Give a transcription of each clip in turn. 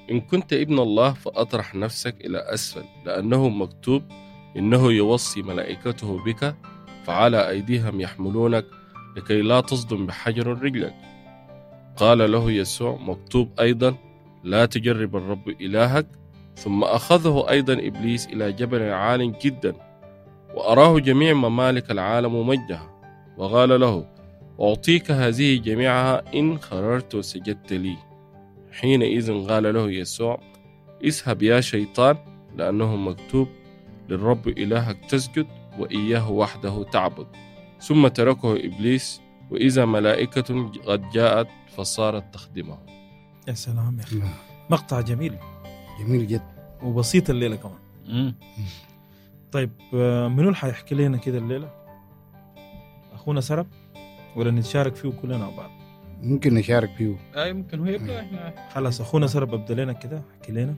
إن كنت ابن الله فأطرح نفسك إلى أسفل، لأنه مكتوب إنه يوصي ملائكته بك فعلى أيديهم يحملونك لكي لا تصدم بحجر رجلك. قال له يسوع: مكتوب أيضا: لا تجرب الرب إلهك. ثم أخذه أيضا إبليس إلى جبل عال جدا وأراه جميع ممالك العالم ومجدها، وقال له: أعطيك هذه جميعها إن خررت وسجدت لي. حينئذ قال له يسوع: اذهب يا شيطان، لأنه مكتوب: للرب إلهك تسجد وإياه وحده تعبد. ثم تركه إبليس، وإذا ملائكة قد جاءت فصارت تخدمه. يا سلام يا أخي، مقطع جميل جميل جدا وبسيط الليلة كمان. طيب منو اللي حيحكي لنا كده الليلة؟ أخونا سرب ولا نتشارك فيه كلنا مع بعض؟ ممكن نشارك فيه. ممكن هو يبدأ. إحنا خلاص أخونا سرب أبدأ لنا كده، حكي لنا.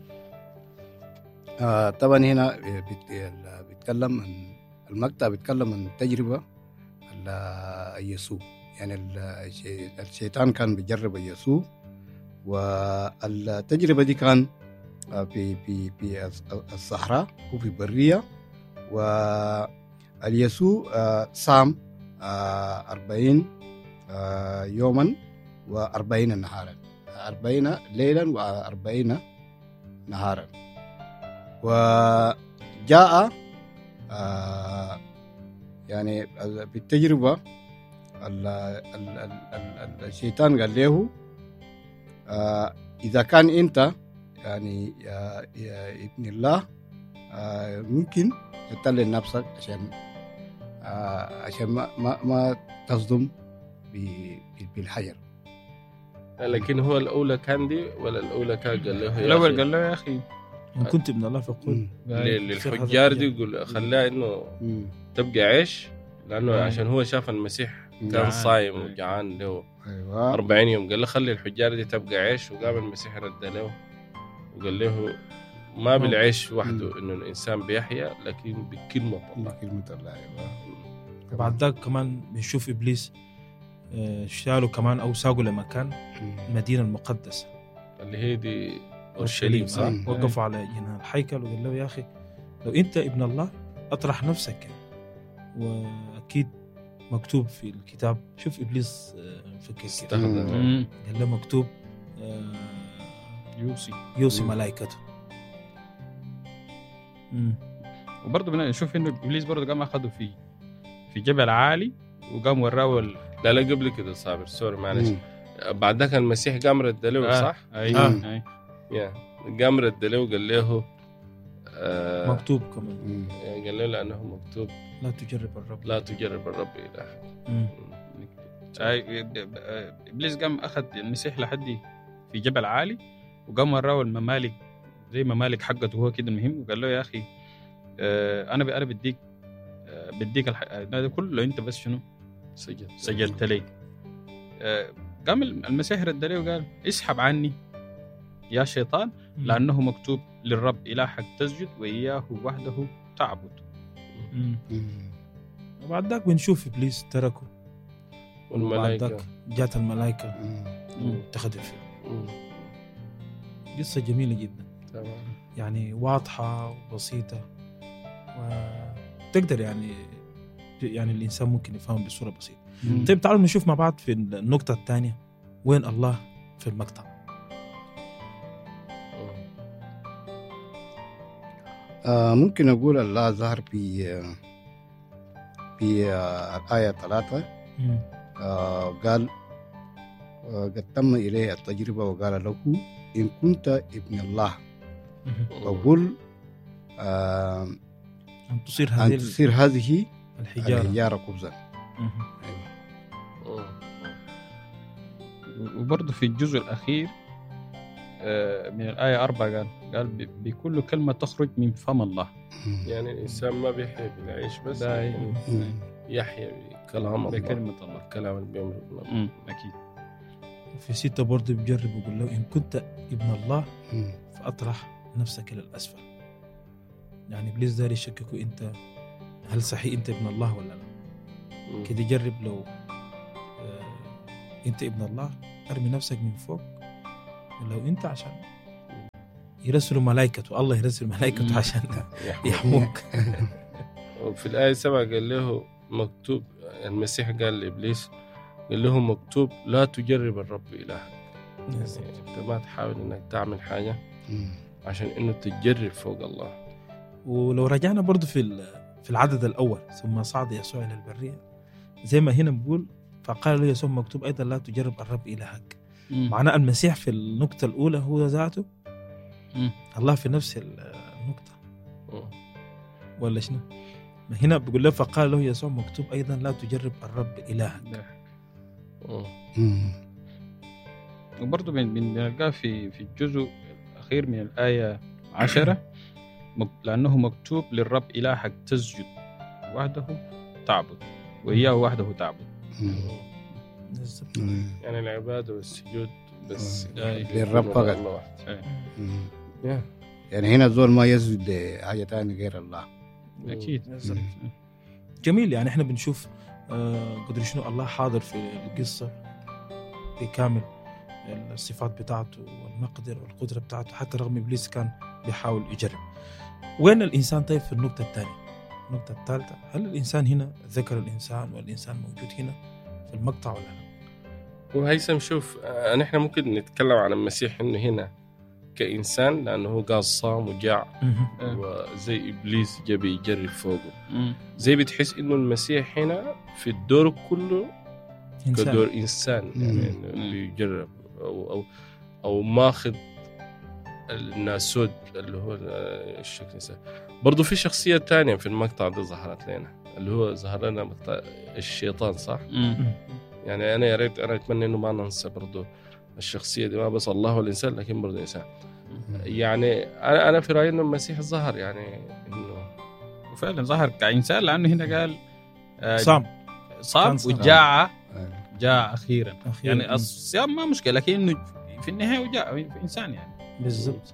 طبعا هنا بيتكلم عن المقطع، بيتكلم عن التجربة يسوع. يعني الشيطان كان بيجرب يسوع، والتجربة دي كان في الصحراء وفي البرية. واليسوع صام 40 يوما و40 نهارا، 40 ليلا و40 نهارا. وجاء يعني بالتجربة الشيطان قال له: إذا كان أنت يعني يا ابن الله ممكن تتلل نفسك عشان ما تصدم بالحجر. لكن هو الأولى كان دي ولا الأولى كان قال له الأول قال له: يا أخي إن كنت ابن الله فقل. للحجار دي يقول خلاه إنه تبقى عيش، لأنه عشان هو شاف المسيح كان صايم وجعان له 40 يوم. قال له خلي الحجار دي تبقى عيش، وقام المسيح رد له وقال له: ما بالعيش وحده إنه الإنسان بيحيا، لكن بكلمة الله. وبعد ذاك كمان بنشوف إبليس شالوا كمان أو ساقوا لمكان المدينة المقدسة اللي هي دي أورشليم، صح؟ وقفوا على جناح الحيكل وقال له: يا أخي لو أنت ابن الله أطرح نفسك. وأكيد مكتوب في الكتاب. شوف إبليس فكر كده، قال له مكتوب يوصي ملائكته. وبرضه نشوف إنه إبليس برضه قام أخذه في جبل عالي وقام وراه لا قبل كده صابر، سوري معلش. بعد ذاك المسيح قام رد له، صح؟ أيوة. قام رد له وقال له مكتوب كمان، قال له لأنه مكتوب: لا تجرب الرب إلهك. إبليس قام أخذ المسيح لحد في جبل عالي وقام وراه الممالك زي ممالك حقته هو كده المهم، وقال له: يا أخي أنا بديك هذا كله أنت بس شنو سجدت لي. قام المسيح رد عليه وقال: اسحب عني يا شيطان، لأنه مكتوب: للرب إلهك تسجد وإياه وحده تعبد. وبعد ذاك بنشوف إبليس تركه، والملائكة جات الملائكة تخدم فيه. قصة جميلة جدا يعني واضحة وبسيطة، وتقدر يعني الإنسان ممكن يفهم بصورة بسيطة. طيب تعالوا نشوف مع بعض في النقطة الثانية وين الله في المقطع. ممكن أقول الله ظهر في الآية 3. قال: قد تم إليه التجربة وقال له: إن كنت ابن الله فقل أن تصير هذه الحجارة خبزا. وبرضه في الجزء الأخير من الآية 4 قال بكل كلمة تخرج من فم الله. يعني الإنسان ما بيحيا بالعيش بس، يحيا بكلام الله، بكلمة الله، كلام اللي بيأمر الله. أكيد. في 6 برضه بيجرب ويقول له: إن كنت ابن الله فأطرح نفسك إلى الأسفل. يعني إبليس داري يشككوا أنت هل صحيح أنت ابن الله ولا لا. كده جرب لو أنت ابن الله ارمي نفسك من فوق، ولو أنت عشان يرسلوا ملائكته، الله يرسل ملائكته عشان يحموك. وفي الآية 7 قال له مكتوب، المسيح قال لإبليس، قال له مكتوب لا تجرب الرب إلهك. أنت ما تحاول إنك تعمل حاجة عشان إنه تجرب فوق الله. ولو رجعنا برضو في العدد الأول، ثم صعد يسوع إلى البرية، زي ما هنا بقول فقال له يسوع مكتوب أيضا لا تجرب الرب إلهك. معناه المسيح في النقطة الأولى هو ذاته، الله في نفس النقطة ولا شنو؟ ما هنا بيقول له فقال له يسوع مكتوب أيضا لا تجرب الرب إلهك. وبرضو بنلقاه في الجزء الأخير من الآية 10، لأنه مكتوب للرب إلهك تسجد وحده تعبد وإياه وحده تعبد. يعني العبادة والسجود بس للرب فقط. يعني هنا الزول ما يسجد حاجة تانية غير الله. أكيد. جميل. يعني احنا بنشوف قدر شنو الله حاضر في القصة بكامل الصفات بتاعته والمقدر والقدرة بتاعته، حتى رغم إبليس كان بيحاول يجرب. وين الإنسان طيب في النقطة الثانية؟ النقطة الثالثة، هل الإنسان هنا ذكر الإنسان والإنسان موجود هنا في المقطع ولا لا؟ وهيثم شوف، نحن ممكن نتكلم عن المسيح إنه هنا كإنسان، لأنه قال صام وجاع وزي إبليس جاء بيجرب فوقه. زي بتحس إنه المسيح هنا في الدور كله كدور إنسان، يعني بيجرب أو ماخذ الناسود اللي هو الشكل الإنسان. برضو في شخصية تانية في المقطع ده ظهرت لنا، اللي هو ظهر لنا مقطع الشيطان، صح؟ يعني أنا يا ريت، أنا أتمنى إنه ما ننسى برضو الشخصية دي، ما بس الله والإنسان لكن برضو الإنسان. يعني أنا في رأيي إنه المسيح ظهر، يعني إنه وفعلا ظهر كإنسان، لأنه هنا قال صام وجاع، جاء أخيرا. يعني الصيام ما مشكلة، لكنه في النهاية وجاء في إنسان يعني. بالضبط.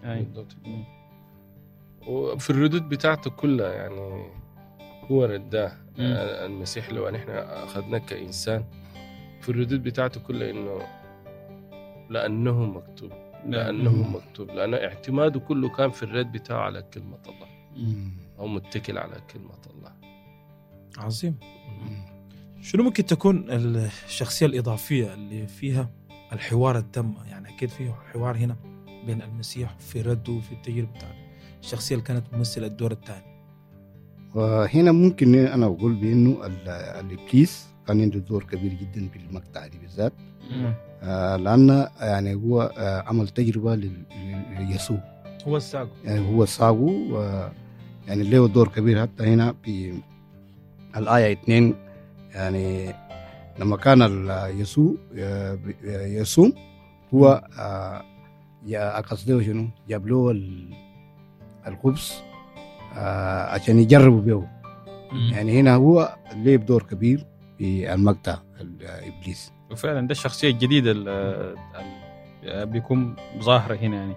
وفي الردود بتاعته كلها يعني هو رداه المسيح. لو نحن أخذناه كإنسان في الردود بتاعته كلها إنه لأنه مكتوب، لأنه مكتوب، لأنه اعتماده كله كان في الرد بتاعه على كلمة الله، أو متكل على كلمة الله. عظيم. شنو ممكن تكون الشخصية الإضافية اللي فيها الحوار التام؟ يعني أكيد فيه حوار هنا بين المسيح في رده وفي التجربة بتاعته، الشخصية اللي كانت ممثلة الدور الثاني. وهنا ممكن أنا أقول بأنه الإبليس كان عنده دور كبير جدا في المقطع دي بالذات، لأن يعني هو عمل تجربة ليسوع، هو الساقو، يعني هو الساقو، يعني له دور كبير. حتى هنا في الآية 2 يعني لما كان يسوع يصوم، هو قصده شنو؟ جاب له الخبز عشان يجربوا به. يعني هنا هو له دور كبير في المقطع الإبليس. وفعلا ده الشخصية الجديدة اللي بيكون ظاهرة هنا، يعني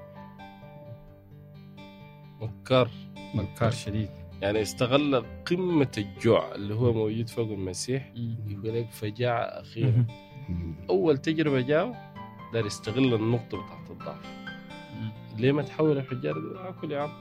مكار شديد. يعني استغل قمة الجوع اللي هو موجود فوق المسيح، يقول لك فجاع أخيرا. أول تجربة جاء دار يستغل النقطة بتاعت الضعف. ليه ما تحول الحجار؟ أكل يا عم.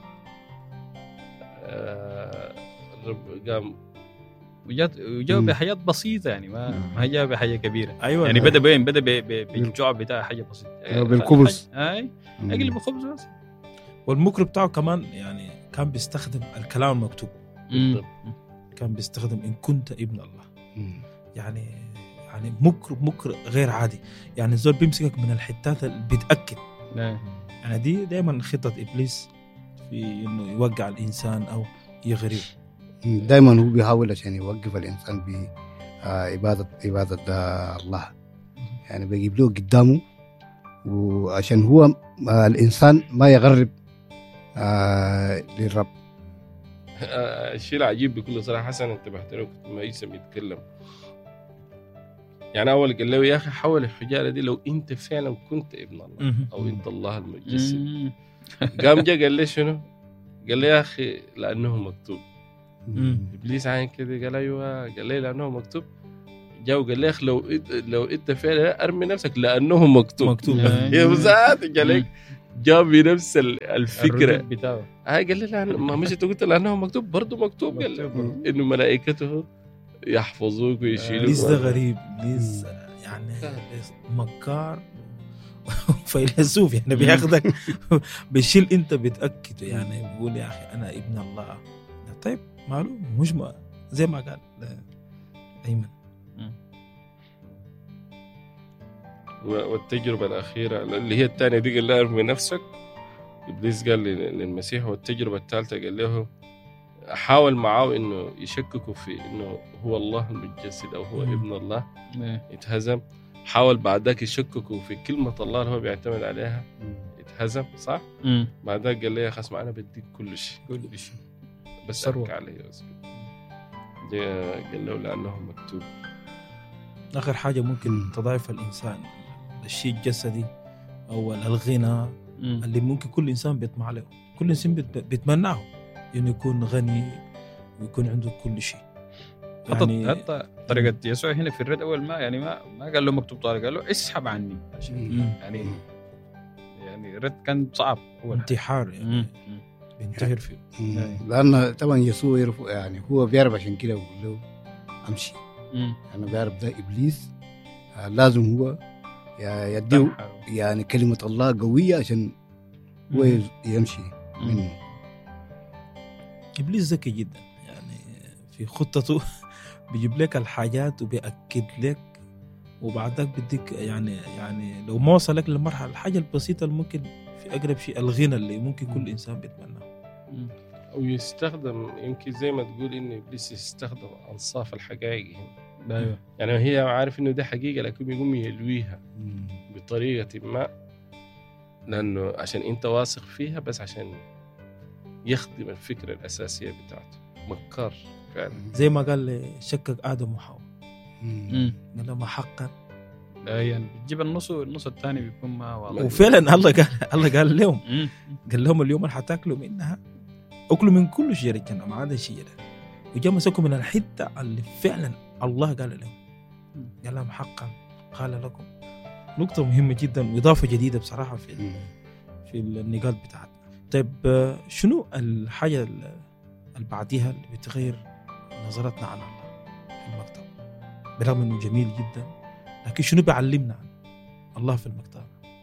الرب قام وجاء بحاجات بسيطة، يعني ما جاء بحاجة كبيرة. أيوة. يعني بدأ بالجوع بتاع حاجة بسيطة، بالخبز. أقلب الخبز بس. والمكر بتاعه كمان يعني كان بيستخدم الكلام المكتوب. كان بيستخدم إن كنت ابن الله. يعني مكر غير عادي. يعني الزول بيمسكك من الحتات اللي بيتأكد. يعني دي دائما خطة إبليس في إنه يوقع الإنسان أو يغريه. دائما هو بيحاول عشان يوقف الإنسان بعبادة الله. يعني بيجيب له قدامه، وعشان هو الإنسان ما يغرب للرب. الشيء العجيب بكل صراحة حسن انتبهت له ما يسمى يتكلم. يعني أول قال له يا أخي حول الحجارة دي لو أنت فعلا كنت ابن الله أو أنت الله المتجسد. قام جاء قال لي شنو؟ قال لي يا أخي لأنه مكتوب. إبليس عين كده قال أيوة، قال لي لأنه مكتوب. جاء وقال لي أخي لو أنت فعلا أرمي نفسك لأنه مكتوب. مكتوب. يا بزات قال لك جاب بنفس الفكره. الردود بتاعه قال لي لا ما مش انت قلت لانه مكتوب برضه مكتوب قال لي انه ملائكته يحفظوك ويشيلوك. إبليس ده غريب، إبليس يعني مكار فيلسوف يعني بياخدك بيشيل انت بتأكد يعني بيقول يا اخي انا ابن الله. طيب معلوم مش زي ما قال ايمن. والتجربه الاخيره اللي هي الثانيه دي قال لها ارمي نفسك. ابليس قال للمسيح. والتجربه الثالثه قال له حاول معاه انه يشككوا في انه هو الله المتجسد او هو ابن الله. يتهزم. حاول بعد ذاك يشككوا في كلمه الله اللي هو بيعتمد عليها. يتهزم صح. بعد ذاك قال لي يا خصم انا بديك كل شيء بس ارك علي. قال له لانه مكتوب. اخر حاجه ممكن تضعف الانسان الشيء الجسدي او الغنى اللي ممكن كل انسان بيطمع له. كل انسان بيتمناه انه يكون غني ويكون عنده كل شيء. يعني حتى طريقه يسوع هنا في الرد اول ما يعني ما قال له مكتوب طارق، قال له اسحب عني يعني الرد كان صعب. هو انتحار يعني بينتحر فيه. لأن طبعا يسوع يعرف يعني هو بيعرف عشان كده يقول له امشي. انا بيعرف ده ابليس لازم هو يديه يعني كلمه الله قويه عشان هو يمشي منه. ابليس ذكي جدا يعني في خطته بيجيب لك الحاجات وبيأكد لك وبعدك بدك يعني لو ما وصلك للمرحله الحاجه البسيطه اللي ممكن في اقرب شيء الغنى اللي ممكن كل انسان بيتمناه. او يستخدم يمكن زي ما تقول ان ابليس يستخدم انصاف الحقائق هنا. يعني هي عارف انه ده حقيقه لكن بيقوم يلويها بطريقه ما لانه عشان انت واثق فيها بس عشان يخدم الفكره الاساسيه بتاعته. مكار فعلا. زي ما قال شكك ادم وحواء قال لهم حقا يعني بتجيب النص الثاني بيكون ما واضح. وفعلا الله قال لهم قال لهم اليوم اللي حتاكلوا منها اكلوا من كل شجره الجنه ما عدا شجره. وجاء مسكوا من الحته اللي فعلا الله قال لهم. قال لهم حقا قال لكم. نقطه مهمه جدا واضافه جديده بصراحه في النقاط بتاعتنا. طيب شنو الحاجه اللي بعديها اللي بتغير نظرتنا عن الله في المكتب برغم انه جميل جدا لكن شنو بيعلمنا عن الله في المكتب؟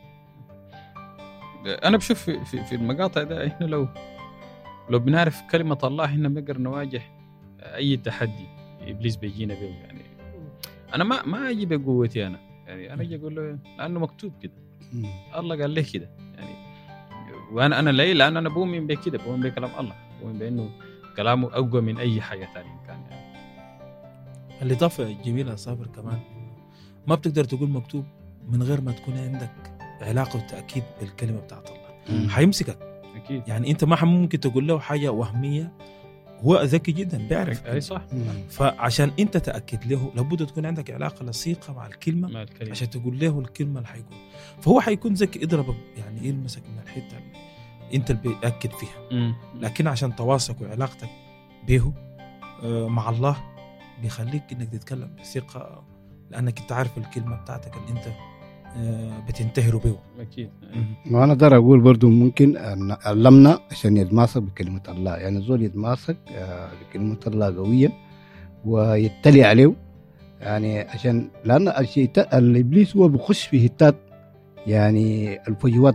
انا بشوف في المقاطع ده احنا لو بنعرف كلمه الله احنا بنقدر نواجه اي تحدي ابليس بيجينا به. يعني انا ما اجي بقوتي انا يعني انا اجي اقول له لانه مكتوب كده الله قال لي كده يعني. وانا ليه لان انا بؤمن بكده بؤمن بكلام الله بؤمن بانه كلامه اقوى من اي حاجه ثانيه كان يعني. الإضافة جميلة صابر كمان ما بتقدر تقول مكتوب من غير ما تكون عندك علاقة وتأكيد بالكلمة بتاعت الله. حيمسكك أكيد. يعني أنت ما ممكن تقول له حاجة وهمية. هو ذكي جدا بيعرف أي صح. فعشان أنت تأكد له لابد تكون عندك علاقة لصيقة مع الكلمة عشان تقول له الكلمة اللي حيقول. فهو حيكون ذكي يضربك يعني يلمسك من الحتة اللي أنت اللي بيأكد فيها. لكن عشان تواصلك وعلاقتك به مع الله بيخليك انك تتكلم بثقة لانك انت عارف الكلمة بتاعتك اللي انت بتنتهر به. اكيد. وانا اقدر اقول برضو ممكن علمنا عشان يتماسك بكلمة الله. يعني زول يتماسك بكلمة الله قوية ويتلي عليه يعني عشان لان الشيء الابليس هو بيخش في هتات يعني الفجوات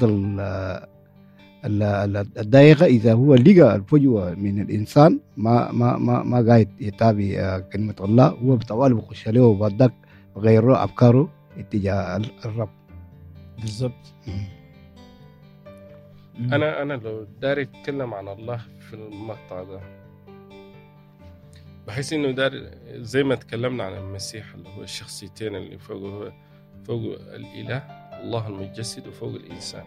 الضيقة. إذا هو لقى الفجوة من الإنسان ما قاعد يتابع كلمة الله هو بطوال بخش عليه وبعدك غيره أفكاره اتجاه الرب. بالضبط. أنا لو داري أتكلم عن الله في المقطع ده بحس إنه داري زي ما تكلمنا عن المسيح اللي هو الشخصيتين اللي فوق الإله الله المتجسد وفوق الإنسان.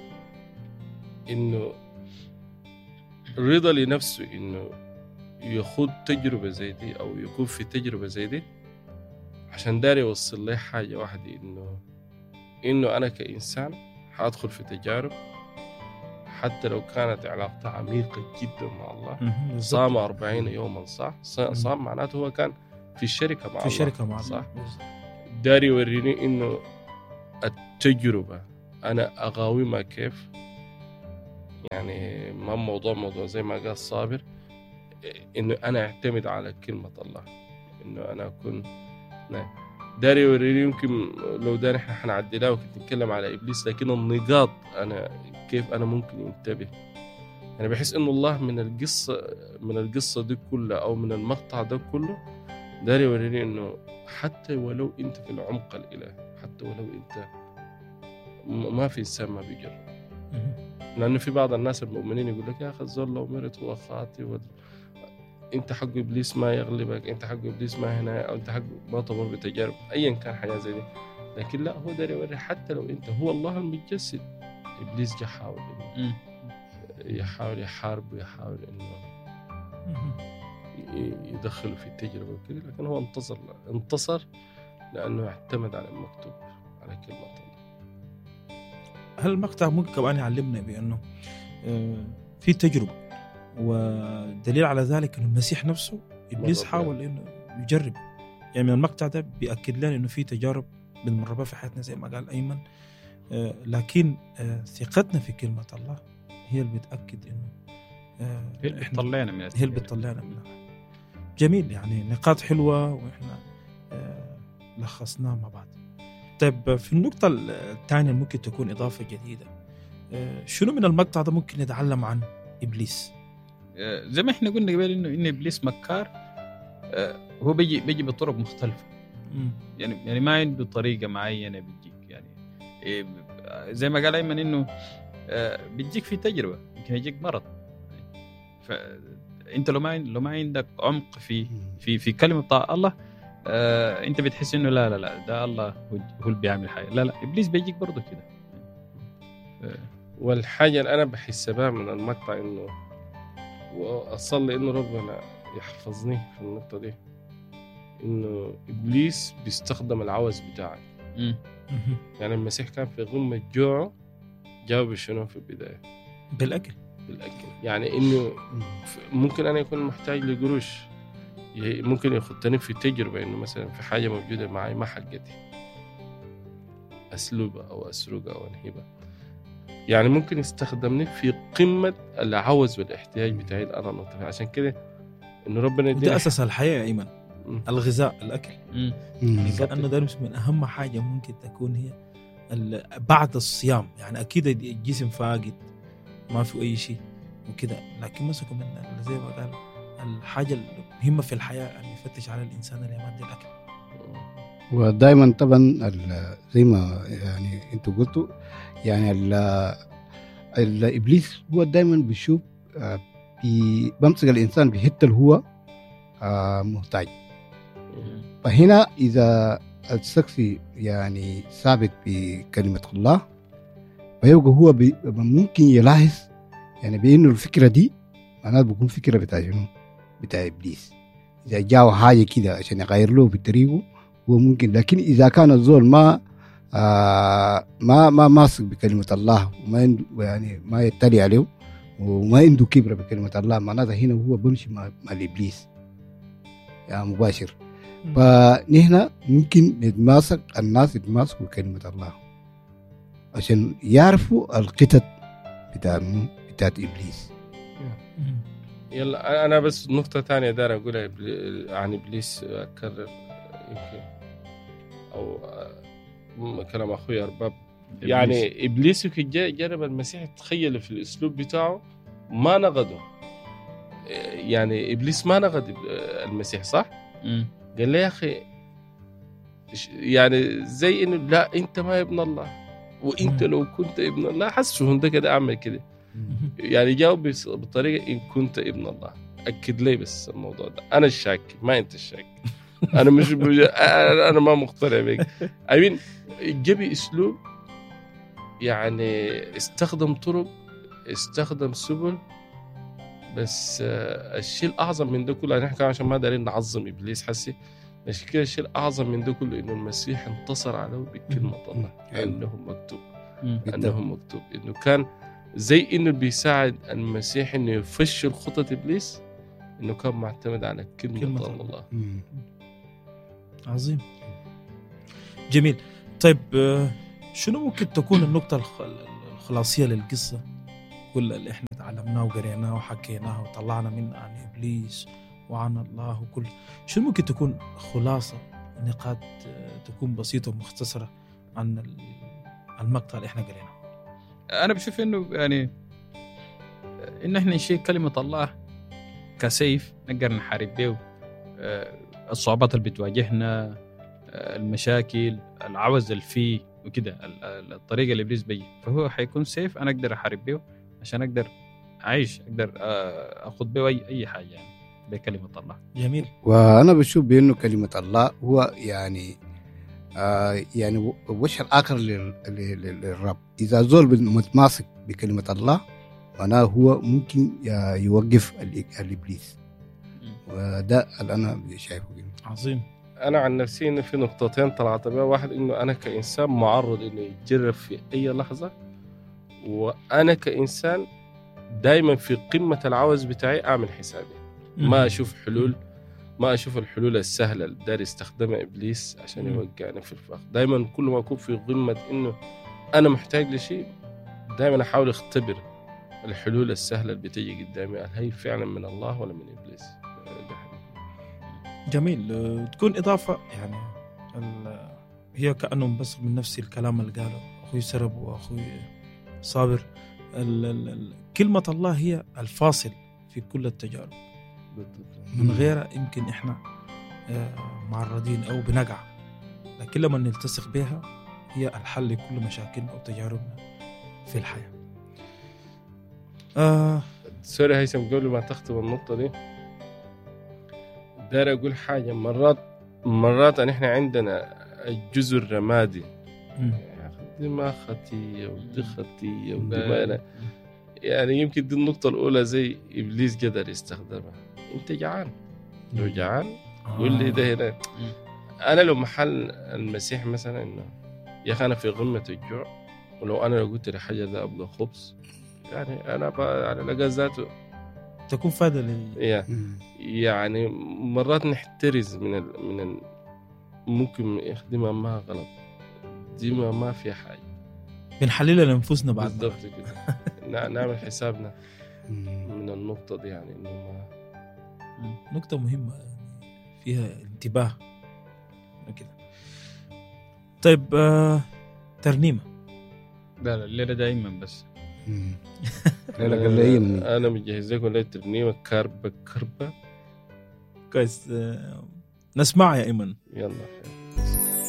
إنه رضا لنفسه إنه يخوض تجربة زي دي أو يكون في تجربة زي دي عشان داري يوصل لي حاجة واحدة إنه أنا كإنسان حأدخل في تجارب حتى لو كانت علاقتها عميقة جدا مع الله. صام 40 يوما صح؟ صام معناته هو كان في الشركة مع الله صح؟ داري يوريني إنه التجربة أنا أقاومها كيف يعني ما موضوع زي ما قال صابر، إنه أنا أعتمد على كلمة الله، إنه أنا أكون داري وريني. يمكن لو داري إحنا حنعدلها وكنت نتكلم على إبليس، لكن النقاط أنا كيف أنا ممكن ينتبه. أنا بحس إنه الله من القصة دي كلها أو من المقطع ده كله داري وريني إنه حتى ولو أنت في العمق الإلهي، حتى ولو أنت ما في إنسان ما بيجرب. لأنه في بعض الناس المؤمنين يقول لك يا أخي الزول لو مرت هو خاطئ، أنت حق إبليس ما يغلبك، أنت حق إبليس ما هنا، أو أنت حق ما تمر بتجارب أيا كان حاجة زي دي. لكن لا، هو داري يوري حتى لو أنت هو الله المتجسد، إبليس جا حاول يحاول يحارب ويحاول إنه يدخله في التجربة وكذا، لكن هو انتصر لأنه اعتمد على المكتوب، على كلمة الله. هل المقطع ممكن كمان يعلمنا بأنه في تجربة، ودليل على ذلك أنه المسيح نفسه إبليس حاول إنه يجرب. يعني من المقطع ده بيأكد لنا إنه في تجارب بنمر بها في حياتنا زي ما قال أيمن، لكن ثقتنا في كلمة الله هي اللي بتأكد إنه هي اللي بتطلعنا منها. جميل، يعني نقاط حلوة وإحنا لخصناها مع بعض. طيب في النقطة الثانية ممكن تكون إضافة جديدة، شنو من المقطع ده ممكن نتعلم عن إبليس؟ زي ما إحنا قلنا قبل إن إبليس مكار، هو بيجي بطرق مختلفة. يعني ما عنده طريقة معينة بيجيك. يعني زي ما قال أيمن إنه بيجيك في تجربة، يمكن يجيك مرض. فأنت لو ما عندك عمق في كلمة الله، أنت بتحس إنه لا ده الله هو اللي بيعمل حاجة. لا إبليس بيجيك برضه كده. والحاجة اللي أنا بحسبها من المقطع إنه وأصلي إنه ربنا يحفظني في النقطة دي، إنه إبليس بيستخدم العوز بتاعك. يعني المسيح كان في غمة جوعه، جاوب شنو في البداية؟ بالأكل. يعني إنه ممكن أنا يكون محتاج لقروش، ممكن يخطني في تجربة إنه مثلا في حاجة موجودة معي ما حقتي، أسلوبها أو أسرقها أو أنهبها. يعني ممكن يستخدمني في قمة العوز والاحتياج بتاعي أنا نطفي. عشان كده إنه ربنا ده أساس الحياة يا إيمان، الغذاء، الأكل. لأنه ده من أهم حاجة ممكن تكون هي بعد الصيام. يعني أكيد الجسم فاقد، ما في أي شيء وكده، لكن مسكوا من زي ما قال الحاجة المهمة في الحياة أن يفتش على الإنسان اللي يمد الأكل. ودائما طبعا زي ما يعني أنتوا قلتوا، يعني الإبليس هو دائما بيشوف بمسك الإنسان بحته اللي هو محتاج. فهنا إذا الشخص يعني ثابت بكلمة الله، فيبقى هو ممكن يلاحظ يعني بأنه الفكرة دي معناته بيكون فكرة بتاع شنو؟ بتاع إبليس. إذا جاء حاجة كده عشان يغير له بطريقه هو ممكن، لكن إذا كان الزول ما ماسك بكلمة الله وما يعني ما يتلي عليه وما عنده كبرة بكلمة الله، معناته هنا هو بمشي مع الإبليس يعني مباشر. فنحن ممكن الناس يتماسكوا بكلمة الله عشان يعرفوا القطط بتاعت إبليس. يلا أنا بس نقطة تانية دار أقولها عن إبليس، أكرر يمكن أو كلام أخوي أرباب. يعني إبليس جرب المسيح، تخيل في الأسلوب بتاعه ما نقده. يعني إبليس ما نقد المسيح، صح؟ قال لي يا أخي يعني زي إنه لا أنت ما ابن الله، وأنت لو كنت ابن الله حسوا هنده كده أعمل كده. يعني جاوب بطريقة إن كنت ابن الله. أكد لي بس الموضوع ده، أنا الشاك ما أنت الشاك. أنا مش أنا ما مقتنع بك. أمين جبي أسلوب، يعني استخدم طرق، استخدم سبل، بس الشيء الأعظم من ده كله، نحن عشان ما دارين نعظم إبليس حسي، عشان كده الشيء الأعظم من ده كله إنه المسيح انتصر عليه بكلمة الله. أنه مكتوب إنه كان زي إنه بيساعد المسيح إنه يفشل خطة إبليس، إنه كان معتمد على كلمة الله. عظيم، جميل. طيب شنو ممكن تكون النقطة الخلاصية للقصة كل اللي احنا تعلمناه وقريناه وحكيناه وطلعنا منه عن إبليس وعن الله وكل شو ممكن تكون خلاصة نقاط تكون بسيطة ومختصرة عن المقطع اللي احنا قريناه؟ أنا بشوف إنه يعني إن إحنا نشيل كلمة الله كسيف نقدر نحارب به الصعوبات اللي بتواجهنا، المشاكل، العوز اللي فيه وكده، الطريقة اللي إبليس بيه، فهو حيكون سيف أنا أقدر أحارب به عشان أقدر أعيش، أقدر أخذ به أي حاجة يعني بكلمة الله. جميل. وأنا بشوف بأنه كلمة الله هو يعني يعني وجه الآخر للرب. إذا زول متماسك بكلمة الله معناه هو ممكن يوقف الإبليس، وده اللي أنا شايفه. عظيم. أنا عن نفسي إنه في نقطتين طلعت بها. واحد إنه أنا كإنسان معرض إنه يتجرب في أي لحظة، وأنا كإنسان دايما في قمة العوز بتاعي أعمل حسابي، ما أشوف حلول، ما أشوف الحلول السهلة اللي داري يستخدمها إبليس عشان يوقعني في الفخ. دايما كل ما أكون في قمة إنه أنا محتاج لشيء، دايما أحاول أختبر الحلول السهلة اللي بتيجي قدامي، هل هي فعلا من الله ولا من إبليس. جميل. تكون إضافة يعني هي كأنه بس من نفس الكلام اللي قاله أخوي سرب وأخوي صابر. كلمة الله هي الفاصل في كل التجارب، من غيرها يمكن إحنا معرضين أو بنقع، لكن لما نلتصق بها هي الحل لكل مشاكلنا وتجاربنا في الحياة. سوري هيثم، قبل ما تختم النقطة دي داير أقول حاجة. مرات إحنا عندنا الجزء الرمادي، دي ما خطية ودي خطية ودي ما، يعني يمكن دي النقطة الأولى زي إبليس قدر يستخدمها. أنت جعان، لو جعان قول لي ده هنا. أنا لو محل المسيح مثلا إنه يا أخي أنا في قمة الجوع، ولو أنا لو قلت لي حاجة ده أبغى خبز، يعني أنا على لقى ذاته تكون فايدة لي. يعني مرات نحترز من ممكن يخدمها ما غلط، دي ما في حاجة، بنحللها لأنفسنا بعد بالضبط كده. نعمل حسابنا من النقطة دي، يعني إنه نقطة مهمة فيها انتباه كده. طيب ترنيمة لا الليلة دائما بس أنا مجهز لكم ليلة ترنيمة كربة كويس. نسمع يا إيمن. يلا.